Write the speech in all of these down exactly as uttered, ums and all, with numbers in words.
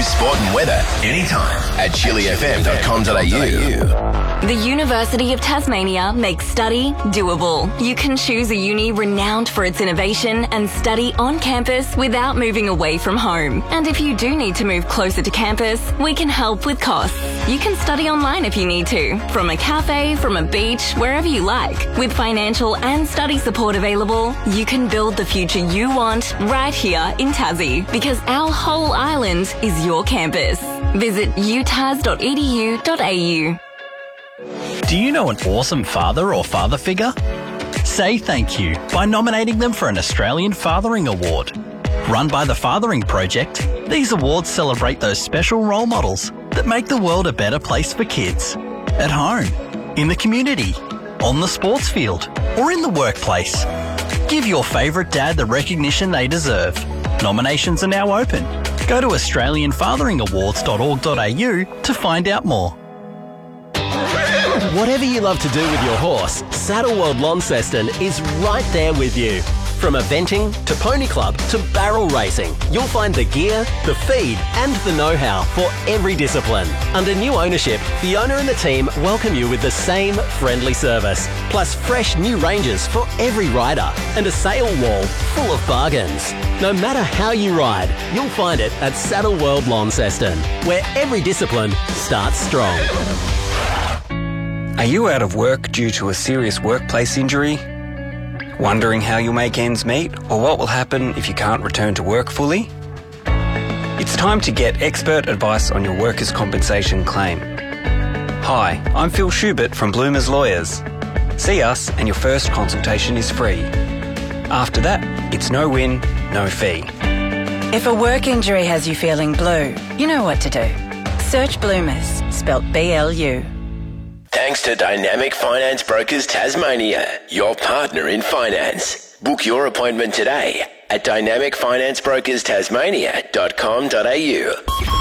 news, sport and weather anytime at chili f m dot com dot a u. The University of Tasmania makes study doable. You can choose a uni renowned for its innovation and study on campus without moving away from home. And if you do need to move closer to campus, we can help with costs. You can study online if you need to, from a cafe, from a beach, wherever you like. With financial and study support available, you can build the future you want right here in Tassie, because our whole island is your campus. Visit u tas dot e d u dot a u. Do you know an awesome father or father figure? Say thank you by nominating them for an Australian Fathering Award. Run by the Fathering Project, these awards celebrate those special role models that make the world a better place for kids. At home, in the community, on the sports field, or in the workplace. Give your favourite dad the recognition they deserve. Nominations are now open. Go to australian fathering awards dot org dot a u to find out more. Whatever you love to do with your horse, Saddle World Launceston is right there with you. From eventing to pony club to barrel racing, you'll find the gear, the feed and the know-how for every discipline. Under new ownership, Fiona and the team welcome you with the same friendly service, plus fresh new ranges for every rider and a sale wall full of bargains. No matter how you ride, you'll find it at Saddle World Launceston, where every discipline starts strong. Are you out of work due to a serious workplace injury? Wondering how you'll make ends meet or what will happen if you can't return to work fully? It's time to get expert advice on your workers' compensation claim. Hi, I'm Phil Schubert from Bloomers Lawyers. See us and your first consultation is free. After that, it's no win, no fee. If a work injury has you feeling blue, you know what to do. Search Bloomers, spelt B L U. Thanks to Dynamic Finance Brokers Tasmania, your partner in finance. Book your appointment today at dynamic finance brokers tasmania dot com dot a u.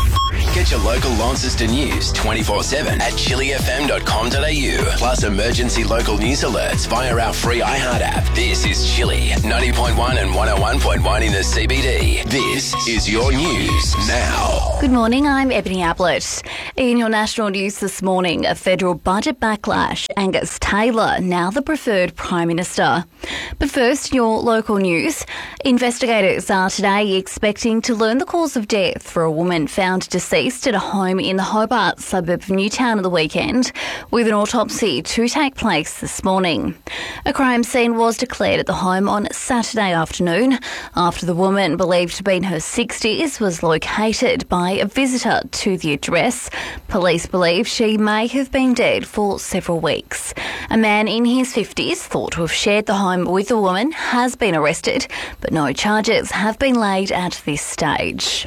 Get your local Launceston news twenty-four seven at chili f m dot com dot a u. Plus emergency local news alerts via our free iHeart app. This is Chili, ninety point one and one oh one point one in the C B D. This is your news now. Good morning, I'm Ebony Ablett. In your national news this morning, a federal budget backlash. Angus Taylor, now the preferred Prime Minister. But first, your local news. Investigators are today expecting to learn the cause of death for a woman found deceased at a home in the Hobart suburb of Newtown at the weekend, with an autopsy to take place this morning. A crime scene was declared at the home on Saturday afternoon after the woman, believed to be in her sixties, was located by a visitor to the address. Police believe she may have been dead for several weeks. A man in his fifties, thought to have shared the home with the woman, has been arrested, but no charges have been laid at this stage.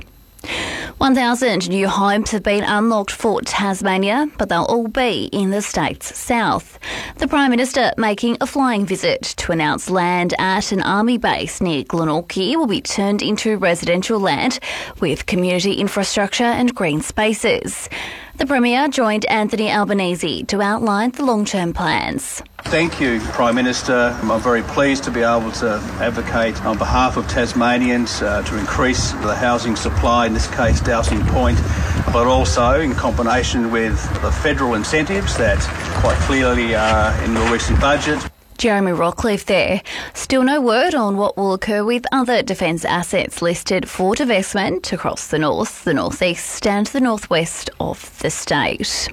one thousand new homes have been unlocked for Tasmania, but they'll all be in the state's south. The Prime Minister making a flying visit to announce land at an army base near Glenorchy will be turned into residential land with community infrastructure and green spaces. The Premier joined Anthony Albanese to outline the long-term plans. Thank you, Prime Minister. I'm very pleased to be able to advocate on behalf of Tasmanians uh, to increase the housing supply, in this case Dowsing Point, but also in combination with the federal incentives that quite clearly are in the recent budget. Jeremy Rockcliffe there. Still no word on what will occur with other defence assets listed for divestment across the north, the northeast and the northwest of the state.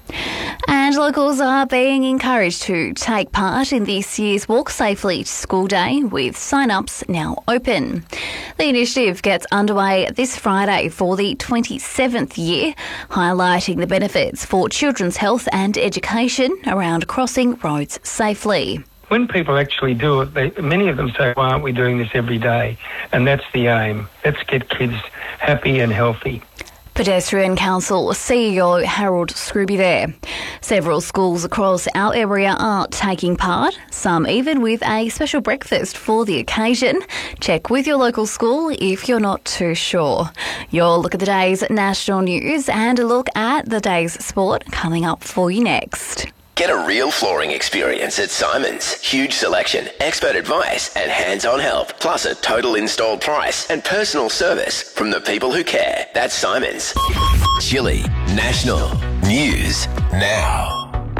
And locals are being encouraged to take part in this year's Walk Safely to School Day, with sign-ups now open. The initiative gets underway this Friday for the twenty-seventh year, highlighting the benefits for children's health and education around crossing roads safely. When people actually do it, they, many of them say, why aren't we doing this every day? And that's the aim. Let's get kids happy and healthy. Pedestrian Council C E O Harold Scrooby there. Several schools across our area are taking part, some even with a special breakfast for the occasion. Check with your local school if you're not too sure. Your look at the day's national news and a look at the day's sport coming up for you next. Get a real flooring experience at Simon's. Huge selection, expert advice and hands-on help. Plus a total installed price and personal service from the people who care. That's Simon's. Chili National News Now.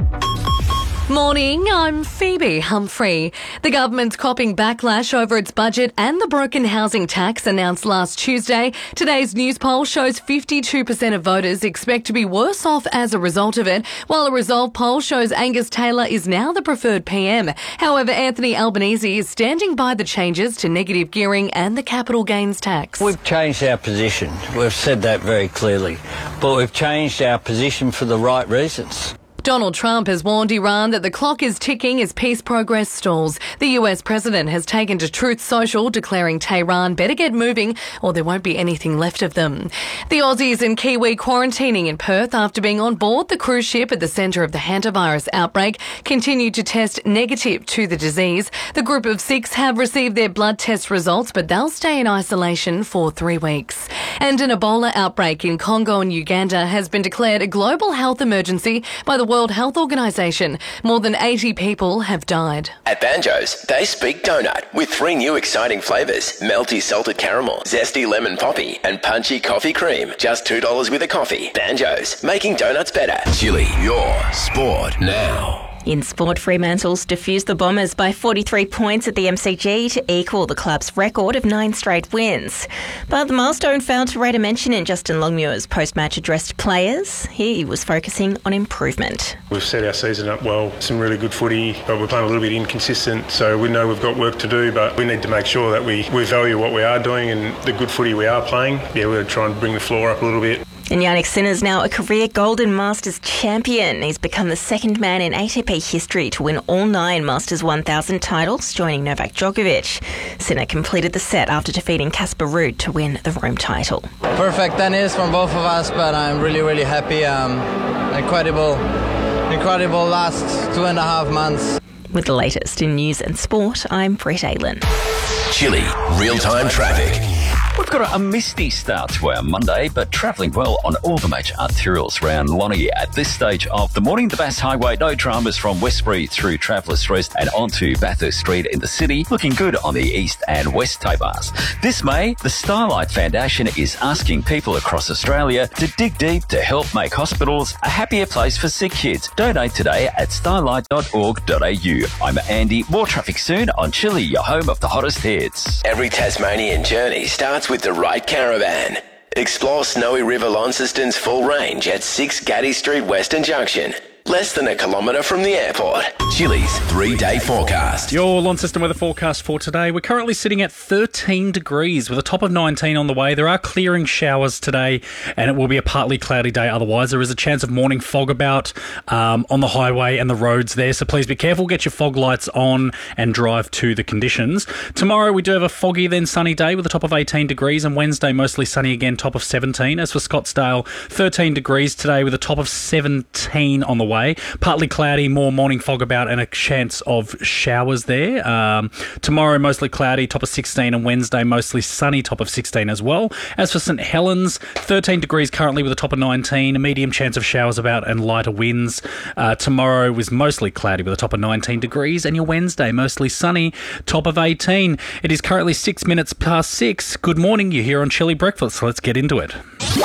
Morning, I'm Phoebe Humphrey. The government's copping backlash over its budget and the broken housing tax announced last Tuesday. Today's news poll shows fifty-two percent of voters expect to be worse off as a result of it, while a Resolve poll shows Angus Taylor is now the preferred P M. However, Anthony Albanese is standing by the changes to negative gearing and the capital gains tax. We've changed our position. We've said that very clearly. But we've changed our position for the right reasons. Donald Trump has warned Iran that the clock is ticking as peace progress stalls. The U S president has taken to Truth Social, declaring Tehran better get moving or there won't be anything left of them. The Aussies and Kiwi quarantining in Perth after being on board the cruise ship at the centre of the hantavirus outbreak continue to test negative to the disease. The group of six have received their blood test results, but they'll stay in isolation for three weeks. And an Ebola outbreak in Congo and Uganda has been declared a global health emergency by the World Health Organization. More than eighty people have died. At Banjo's, they speak donut with three new exciting flavours. Melty salted caramel, zesty lemon poppy and punchy coffee cream. Just two dollars with a coffee. Banjo's, making donuts better. Chili, your sport now. In sport, Fremantle's defused the Bombers by forty-three points at the M C G to equal the club's record of nine straight wins. But the milestone failed to rate a mention in Justin Longmuir's post-match address to players. He was focusing on improvement. We've set our season up well, some really good footy, but we're playing a little bit inconsistent, so we know we've got work to do, but we need to make sure that we, we value what we are doing and the good footy we are playing. Yeah, we're going to try and bring the floor up a little bit. And Yannick Sinner's now a career Golden Masters champion. He's become the second man in A T P history to win all nine Masters one thousand titles, joining Novak Djokovic. Sinner completed the set after defeating Casper Ruud to win the Rome title. Perfect tennis from both of us, but I'm really, really happy. Um, incredible, incredible last two and a half months. With the latest in news and sport, I'm Brett Aylin. Chili, real-time traffic. We've got a misty start to our Monday, but travelling well on all the major arterials around Lonnie at this stage of the morning. The Bass Highway, no dramas from Westbury through Travelers Street and onto Bathurst Street in the city. Looking good on the east and west tow bars. This May, the Starlight Foundation is asking people across Australia to dig deep to help make hospitals a happier place for sick kids. Donate today at starlight dot org dot a u. I'm Andy. More traffic soon on Chili, your home of the hottest hits. Every Tasmanian journey starts with the right caravan. Explore Snowy River Launceston's full range at six Gaddy Street Western Junction. Less than a kilometre from the airport. Chili's three-day forecast. Your Launceston weather forecast for today. We're currently sitting at thirteen degrees with a top of nineteen on the way. There are clearing showers today and it will be a partly cloudy day otherwise. There is a chance of morning fog about um, on the highway and the roads there, so please be careful. Get your fog lights on and drive to the conditions. Tomorrow we do have a foggy then sunny day with a top of eighteen degrees, and Wednesday mostly sunny again, top of seventeen. As for Scottsdale, thirteen degrees today with a top of seventeen on the way. Partly cloudy, more morning fog about and a chance of showers there. Um, tomorrow mostly cloudy, top of sixteen, and Wednesday mostly sunny, top of sixteen as well. As for St Helens, thirteen degrees currently with a top of nineteen, a medium chance of showers about and lighter winds. Uh, tomorrow was mostly cloudy with a top of nineteen degrees, and your Wednesday mostly sunny, top of eighteen. It is currently six minutes past six. Good morning, you're here on Chili Breakfast, so let's get into it.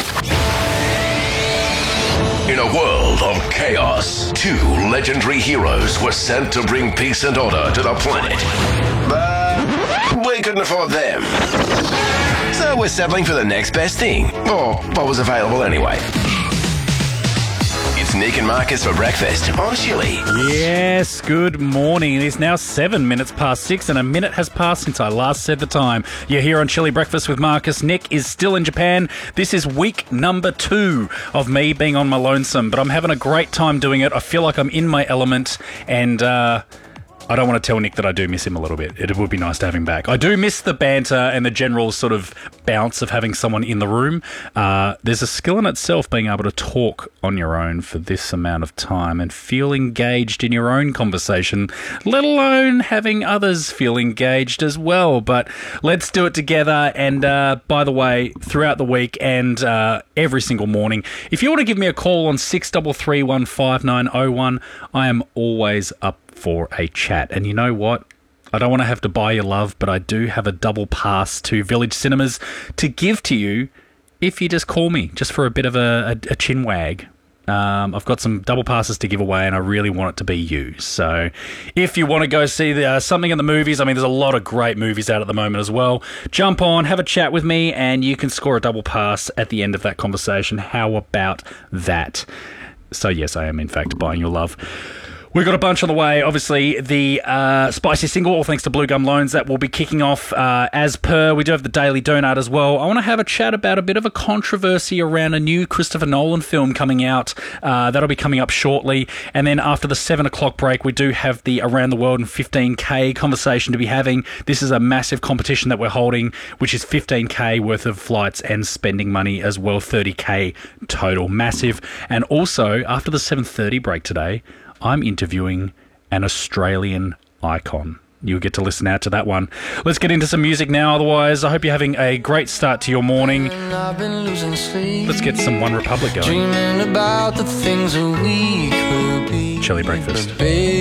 In a world of chaos, two legendary heroes were sent to bring peace and order to the planet. But we couldn't afford them. So we're settling for the next best thing, or what was available anyway. It's Nick and Marcus for breakfast on Chili. Yes, good morning. It is now seven minutes past six, and a minute has passed since I last said the time. You're here on Chili Breakfast with Marcus. Nick is still in Japan. This is week number two of me being on my lonesome, but I'm having a great time doing it. I feel like I'm in my element, and uh, I don't want to tell Nick that I do miss him a little bit. It would be nice to have him back. I do miss the banter and the general sort of bounce of having someone in the room. Uh, there's a skill in itself being able to talk on your own for this amount of time and feel engaged in your own conversation, let alone having others feel engaged as well. But let's do it together. And uh, by the way, throughout the week and uh, every single morning, if you want to give me a call on six three three one five nine oh one, I am always up for a chat. And you know what? I don't want to have to buy your love, but I do have a double pass to Village Cinemas to give to you if you just call me, just for a bit of a, a, a chin wag. Um, I've got some double passes to give away, and I really want it to be you. So if you want to go see the, uh, something in the movies, I mean, there's a lot of great movies out at the moment as well. Jump on, have a chat with me, and you can score a double pass at the end of that conversation. How about that? So yes, I am in fact buying your love. We've got a bunch on the way. Obviously, the uh, Spicy Single, all thanks to Blue Gum Loans, that will be kicking off uh, as per. We do have the Daily Donut as well. I want to have a chat about a bit of a controversy around a new Christopher Nolan film coming out. Uh, that'll be coming up shortly. And then after the seven o'clock break, we do have the Around the World in fifteen K conversation to be having. This is a massive competition that we're holding, which is fifteen K worth of flights and spending money as well, thirty K total. Massive. And also, after the seven thirty break today, I'm interviewing an Australian icon. You'll get to listen out to that one. Let's get into some music now. Otherwise, I hope you're having a great start to your morning. Let's get some One Republic going. Dreaming about the things we could be. Chili breakfast.